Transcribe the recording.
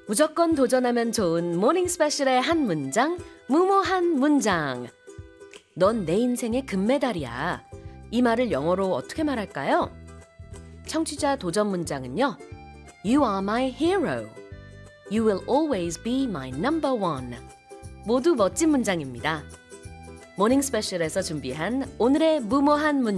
무조건 도전하면 좋은 모닝 스페셜의 한 문장, 무모한 문장. 넌 내 인생의 금메달이야. 이 말을 영어로 어떻게 말할까요? 청취자 도전 문장은요. You are my hero. You will always be my number one. 모두 멋진 문장입니다. 모닝 스페셜에서 준비한 오늘의 무모한 문장.